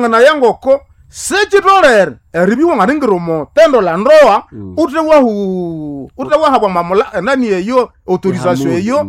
bakangana yangoko sechitolere eribiwa ngaringiromo tendo la ndoa utewa habwa mamola nani eyo autorisation eyo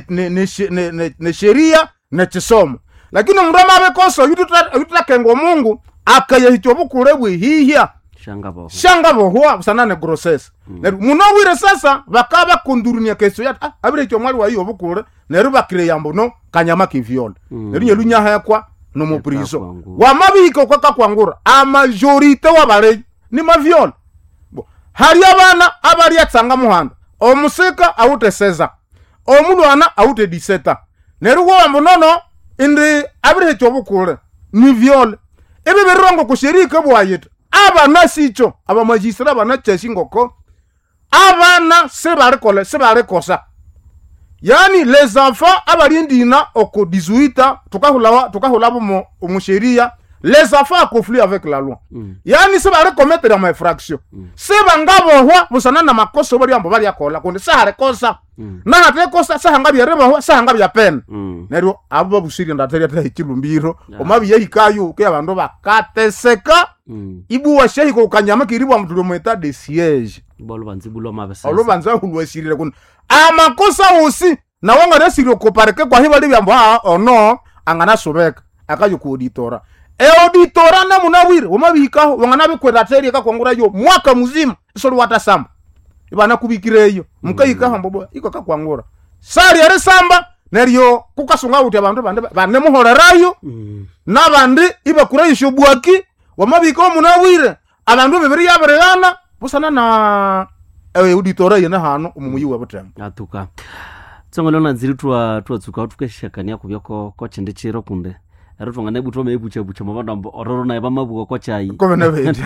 ne sheria ne chisomo lakini mrama abekoso yutlakengo Mungu akayehicho bukurebwe hihia shangabo huwa sanane grosses munowire sasa bakaba kundurunia keso ya abire cyo mwali wa hiyo bukure neruba kire yambono kanyama kivyola nerinye lunyaha yakwa no muprizo wa mabiko kwa kwangura a majorite wabare ni mavyola hari abana abari yatsanga muhanda omusika awute seza omulwana awute 17 nerugo wambono indi abire cyo bukure ni vyola ebe berongo kushirika bwayita abana sicho aba magistra bana cheshingoko abana sebare kosa yani les enfants abarindina oko 18 tukahula bo musheria les enfants en conflit avec la loi yani sebare commettre des infractions sebangabo hwa busana na makoso bari ambo bari akola konde sahare kosa na hate kosa sahangabi yareba hwa sahangabi ya pen neryo abo busiri ndateri ata kilumbiro omabi yehikayo ke abandu bakateseka ibu wa shehi ko kanyama kiribwa mtulo mweta de siège bolo banzibulo mabesa olo banza hulwesirire kun amakosa usi na wanga resiro ko pareke kwa hiba libyambo ono angana sobeka akayo ku auditora auditora na munawire omabika wangana bikweta teri ka kwangura yo mwaka muzima isolo watasamba ibana kubikireyo mukayika hambo iko ka kwangura sari yare samba neryo kukasunga uti abantu bande muhorerayo nabandi ibakurayisho bwaki wamabiko munawire abantu bibiri yabereyana busana na auditora yena hano umuyi wa butembo atuka tsongolo na nziri twa tukeshakania kubyoko ko chende chero kunde arotwa ngane butwa mebucha mabandambo ororo na bamabuko ko chai komena bende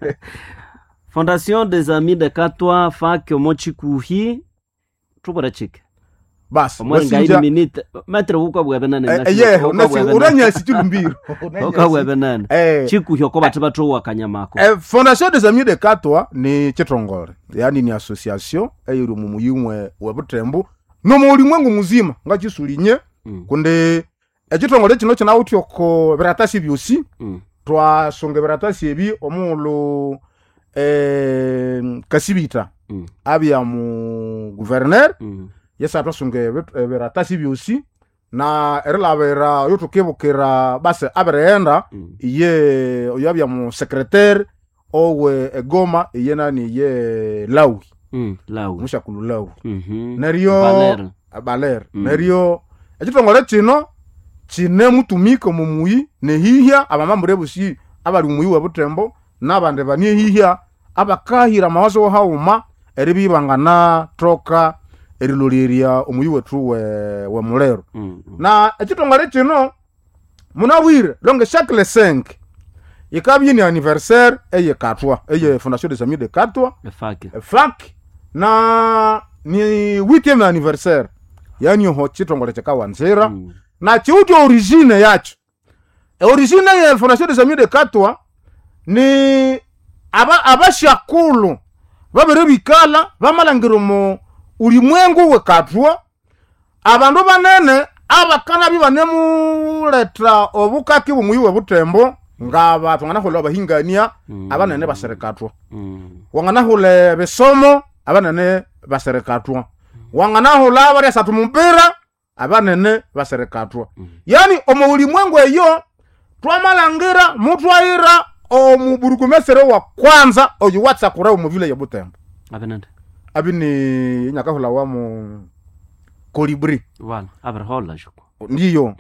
Fondation des Amis de Katwa FAC Mochikuhi tubara chike bas wasija minute metre uko bwabenana uranya sikilumbiro uko bwabenana chikuhi ko batatu wakanyamako Fondation des Amis de Katwa ni chitongore yani ni association eyiri mu muyimwe wa butembo no muri mwengu muzima ngachisulinye kunde chitongore kino kina utyoko beratasi byosi twa songe beratasi ebi omulo kasibita abya mu gouverneur yesa twasunge beratasi byosi na erlavera yotokebokera base aberenda ye oyabya mu secrétaire owe egoma yena ni ye lawi mushakulu lawi neryo baler neryo ekitongole kino kine mutumiko mu muyi ne hihya abamambure busi abali muyi wa butembo nabande bani hihya abakahira mawazo hauma eribibangana toka eriloleria umuyi wetu we mulero na ekitongole kino munawire longe chaque le 5 ikabye ni anniversaire eye Katwa eye Fondation des Amis de Katwa FAC na ni 8e anniversaire yani ho kitongole chakawanzira na chiuti origine yacho origine ya Fondation des Amis de Katwa ni abashakulu babere bikala bamalangiro ulimwengu we Katwa abandu banene abakana bibanemu leta obukaki bumuyiwe butembo ngaba tungana holo abahingania abanene baserekatwa wangana hole besomo abanene baserekatwa wangana hola abari asatu mumpira abanene baserekatwa yani omulimwengu eyo twamalangira mutwaira omuburukumesere wa kwanza oyu watsakura omuvile ya butembo abenende abini nyakahola wa mu kolibri wala aberhola juko ndiyo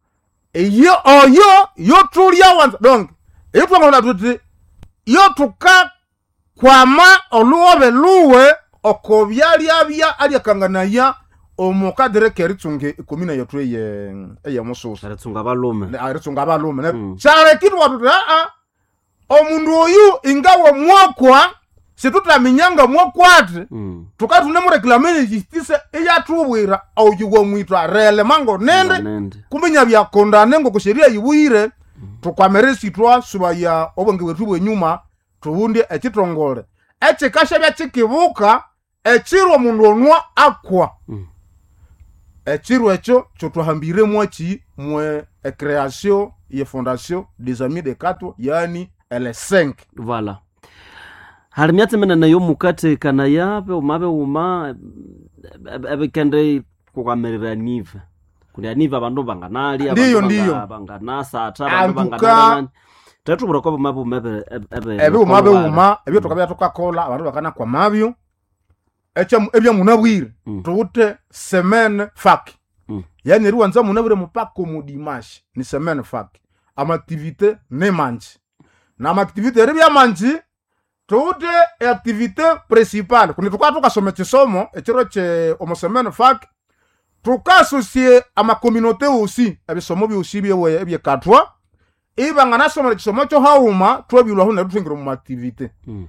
yo tulia wanza donc iyo twangona tuti yo tuka kwama oluobe luwe okobyali abya ali akanganaya omukadere keritsunge ikomina yetu eye mususa aritsunga abalume ne chare kitu watu omundu oyu ingawa mwakwa situtaminyanga mwakwati tukatune mureklamene justice eyatubwira awuwa mwitwa rele mango nende kuminya byakondane ngo kusheria yibuire tukwameresi twa subaya obonge wetu bwenyuma tubundi ekitongole ekikasha byakikibuka ekiro mundu onwa akwa echiro echo chotwahambire mwachi mwe création ye fondation des amis de Katwa yani L5 voilà harimyatse mena nayo mukate kana yape umabe uma abekende kukamerera nive kulia nive abantu banganali ndiyo banganasa abantu banganana tatu buroko mabu mebe umabe uma ebyo tukabya tukakola abantu bakana kwa mabyo echa ebya munabwire tute semaine fac yani ruanza munabwire mupako mu dimanche ni semaine fac ama activité ne manji na ama activité rebya manji tute activité principale kuni tukatuka some chisomo echiro che omo semaine fac tukasosier ama communauté aussi abisomo bi aussi bye ebye Katwa ibanga nasoma chisomo cyo hauma twabilwa hona tutengero mu activité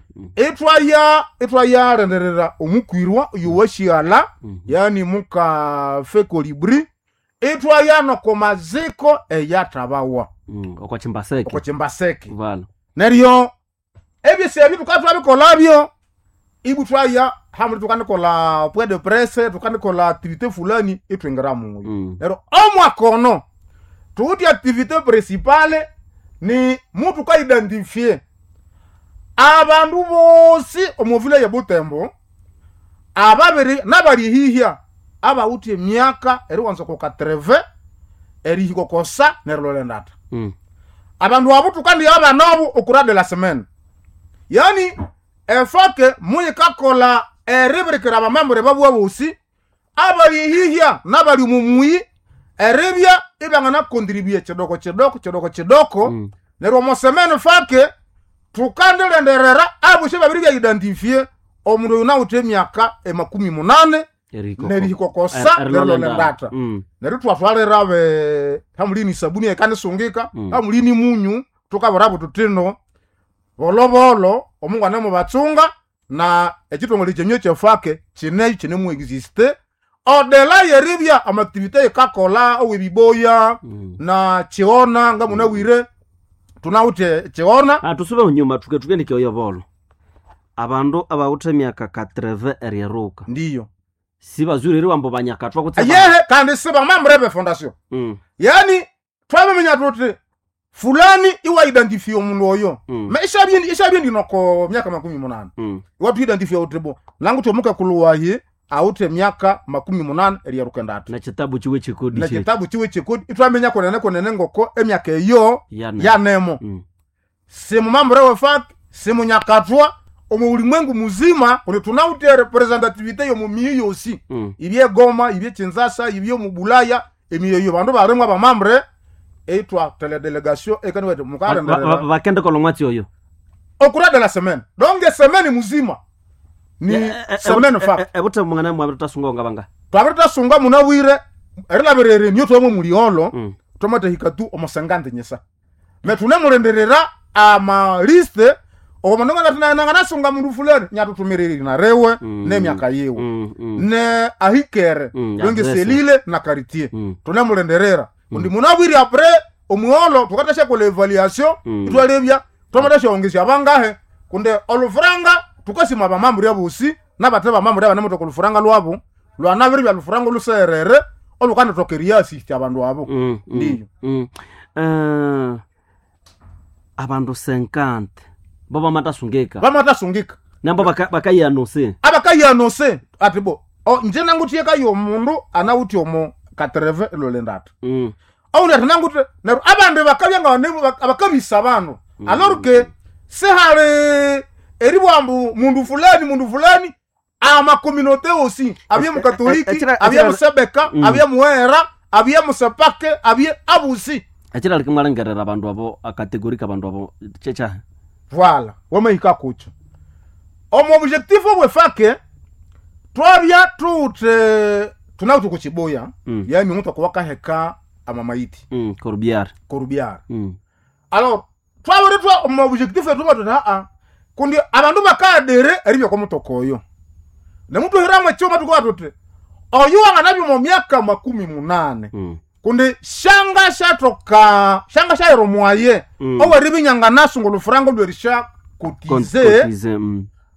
etwaya renderera omukwirwa yuwashiala yani muka fe colibri etwaya no komaziko eyatabawa okwa chimbaseke voilà neryo ebise ebi tukatwa bikolabyo ibu twaya hamwe tukanikola point de presse tukanikola activité fulani etwengera mu neryo omwakono tuti activité principale ni mutu ka identifier abandu bosi omuvile ya Butembo ababiri nabari hihia abawuti emyaka eri wanzo ko 80 eri hiko kosa nerolendata abandu abutu kandi abanobu okura de la semaine yani efake muye kakola eribirikira abamambre babwa bosi abari hihia nabari mumuyi eribya ibangana contribuer chedoko nero mo semaine fake tukandelenderera abushe babiri bya identifier omundu yuna utemyaka 18 neri hikokosa lelo ndata neri twatwalera be hamulini sabuni ekane sungika hamulini munyu tukabarabu tutino bolobolo omungu anemo batsunga na ekitongole chenyo chefake chine mu existe odela yeribya ama activité kakola owibiboya na chiona ngamuna wire tunaute chiona tusube unyuma tukendike oyobolo abandu abawute myaka 80 eriruka ndiyo siba zuri wambo banyakatwa kutsaba yehe kandi siba mambrebe fondation yani twabemenya tuti fulani iwa identify omundu oyo me ishabindi noko myaka 18 watu identify utebo nangu tomuka kuluwahi aute myaka 18 eriruka ndatu na kitabu chiwe chikodi itwamenya konene ngoko emyaka eyo yanemo simu mambrebe fak simu nyakatwa omu ulimwengu muzima kuni tunaute representativité yo mumiyo yosi ibye Goma ibye Kinshasa ibye mu Bulaya emiyo yo bandu baremwa ba mambre etwa tele délégation ekani wetu mukara bakende kolongwati oyo okura de la semaine donc semaine muzima ni semaine fa ebute mungana mu abita sunga ngabanga twabita sunga munawire erila berere nyo twa mu muliolo tomate hikatu omusangande nyesa metune murenderera ama liste omanonga tunanga sunga mundu fulani nyatutumiriri na rewe ne myaka yewe ne ahikere donge selile na quartier tunamulenderera ndi munabwiri après omuolo tukatasha ko l'évaluation itwalebya tomatasha ongesha abangahe kunde olufranga tukasima bamamuri abusi nabateba bamamuri abanemoto kulufranga lwabo lwanabiri bya lufranga luserere olukanda tokeria assist abandu abo ndiyo abandu 50 baba matasungika namba bakayanose abakayanose atibo nje nangutie kayo mundu anawuti omo 80 lolendata au nanguti nero abande bakabya abakabisa abantu alors que se hale eribwambu mundu fulani ama communauté aussi abye mu katoliki abye mu sebeka abye mu era abye mu sepake abye abusi akira likimalengerera abantu abo akategorika abantu abo checha voilà wama ikakucho omo objectif obwe fake twabya tunautu kuchiboya yani mtu akwaka heka ama maiti corubiar alors twabure omo objectif tuba kundi abandu bakadere eribyo ko mutokoyo ne mtu hiramwe choma tukwa tuti oyo anganabi mu myaka 18 kundi shanga shayiro mwaye owa ribinyanga nasungulu frango lwerisha kotize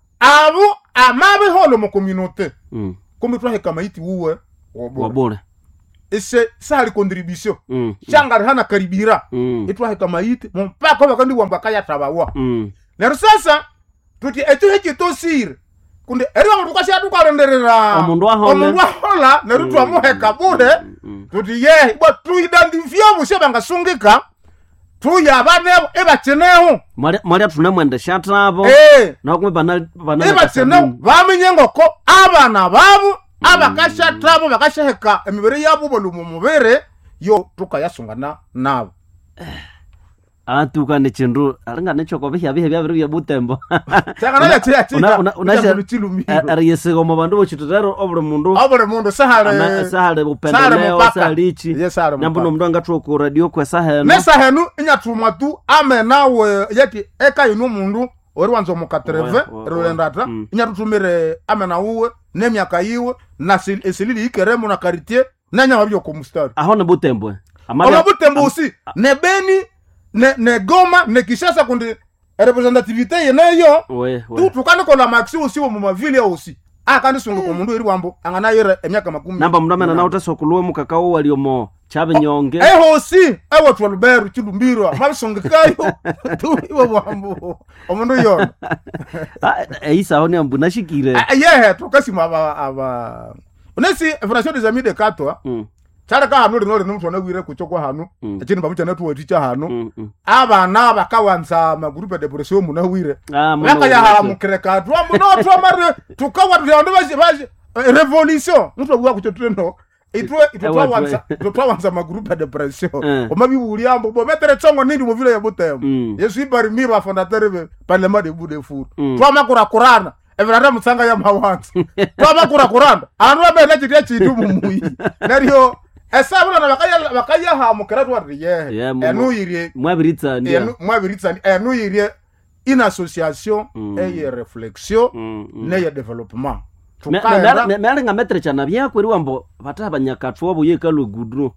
abo amabe holo mu communauté kumbi twa heka maiti uwe wabole ese sali contribution changa hana karibira itwa kama yiti mpaka bakandi wambaka yatabawa nero sasa tuti etu hiki tosire kunde eri wa mtukasi atukarenderera omundu ahola nero twamuheka bude tuti ye bwa tuidandifia musebanga sungika tuya banebo ebacheneho mwali atuna mwende shatabo na kumwe bana ebacheneho bamenyengoko abana babo abakashatabo bakashaheka emibere yabo bolumu mubere yo tukayasungana nabo atuka ne chindu alinga necho ko bihya bya butembo chakana ya ariyese go mabandu bochitero obure mundu sahale upendeleo salichi nambu no mndanga tu ku radio kwa saheno nesahenu inyatumwa tu amenawe yeti eka yinu mundu ori wanzo mu 80 rolendata inyatutumire amena uwe nemyaka yiwe na esilili ikeremo na quartier nanya babyo ko mustari aho ne butembo amala butembo usi ne Beni ne Goma ne Kishasa kundi representativité yeneyo tu tukana ko la maxi usi mu mavile usi kandi sungu ko mundu iri wambo angana yere emyaka 10 namba mundu amena na utasokulwe mu kakao waliomo chabe nyonge hosi ewo twalberu chilumbirwa mabisongekayo tu iwo wambo omundu yo isa oni ambu nashikire yehe tukasima aba unesi fondation des amis de Katwa chara ka hanu rinore n'umutwe nagwire kuchokwa hanu akini bamucha natu ticha hanu abana bakawanza magroupe de pression munawire bakayahala mukereka twa muno twa mari tukawa tuyande baje revolution mutwe bwa kuchoteno itwa wanza magroupe de pression omabibulia ambo bo metere tsongo nindi mu vile ya Butembo yesu ibari mira fondateur be parlement de Budefur twa makura kurana evranda mutsanga ya mawanza twa makura kurana anu abe na chitia chitu mumuyi nariyo esabula na bakaya ha mukeratu ariye enu yirie mwabiritsa enu yirie une association et réflexion ne développement me nga metre chana bya kweri wambo bataba nyakatwa bo yekalo gudro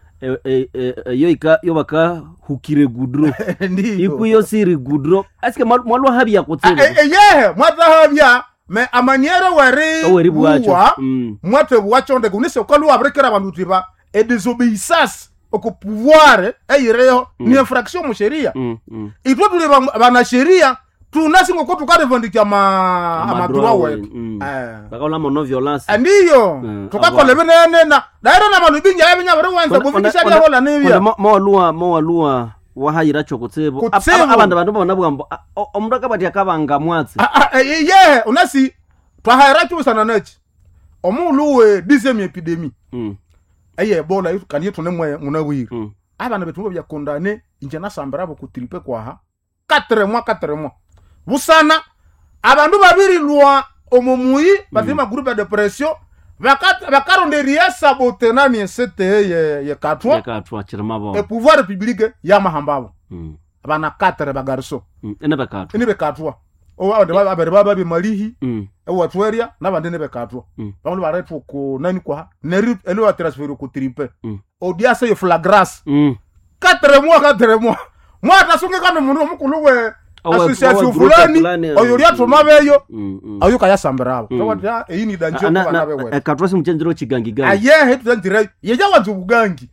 yo baka hukire gudro ikuyo siri gudro aske mwalwa habya kutsebe mwata habya me amaniere wari buwa mwate buwachonde kunise ukalu abrekera bantu tiba et désobéissance au pouvoir eyireyo ni infraction mu sheria itwa tuli bana sheria tunasingo ko tukarevendikia amadroit wetu bakaula mono violence ndiyo tukakole benene na daira na malubinja yabinya bari wanza bufundisha lya hola nibya mo wahayira chokutsebo abantu bonabwambo omundu akabati akabanga mwatsi ye unasi twahayira chusana nachi omuluwe 10e epidemie Ebola yitu kaniye tunemwe munawiri abana betu bya kondane injana sambara bo kutripe kwaha 4 mois busana abandu babiri lwa omumuyi bazima groupe de pression bakaronderia sabote nani sete ye Katwa chirimabo e pouvoir public ya mahambabo abana 4 bagarso ene Katwa abere baba bimalihi watweria nabandene bekatwa bamwe baretu ku nani kwa neri ene wa transfer ku tripe odiase yo flagrance 4 mois mwata sunge kana mundu mukuluwe association fulani oyoria tomabeyo ayuka yasamberabo tawata eyini danje kwa nabewe Katwa simchenjero chigangiga hetu dantire yeja wanzu bugangi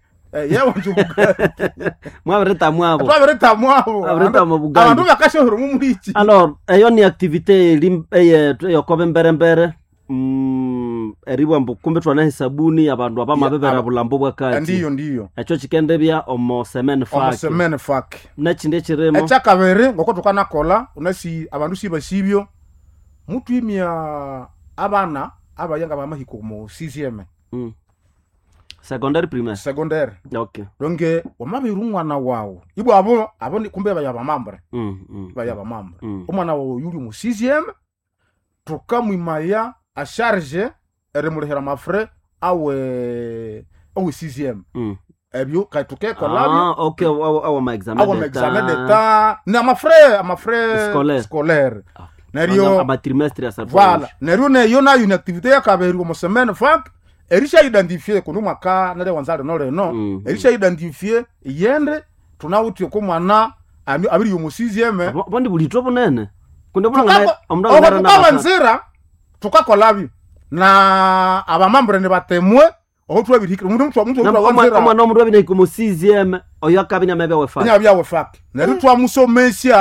mwabereta mwabo abantu bakashohoro mu murichi alors eyo ni activité yo kobe mbere eriwa mbu kumbe twana hesabuni abantu abamabebera bulambo bwakati ndiyo echo chikende bya omo semaine fak nachinde chiremo echakabere ngoko tukana kola unasi abantu sibasibyo mutu imya abana abayanga bamahiko mu 6e secondaire primaire okay donc wamabirungwana wawo ibo abo ni kumbe bayaba mambre umwana wawo yuli mu 6e tukamwimaya a charge eremurehera mafre awe 6e ebyo katuke kola okay awa ma examen d'état na mafre scolaire nario aba trimestre sa voilà nario ne yona une activité ya kaberu mo semaine fak erisha identifier kuno mwaka nale wanzale no erisha identifier yende tunawuti ko mwana abiri yo mu 6e bondi bulitopo nene kunde bulanga omndanga na nzira tukakolabi na abamambre ne batemwe otu abirikira mtu omwana omundu abine ikumu 6e oyo akabine amebe wefaka nya bya wefaka na twa musomesia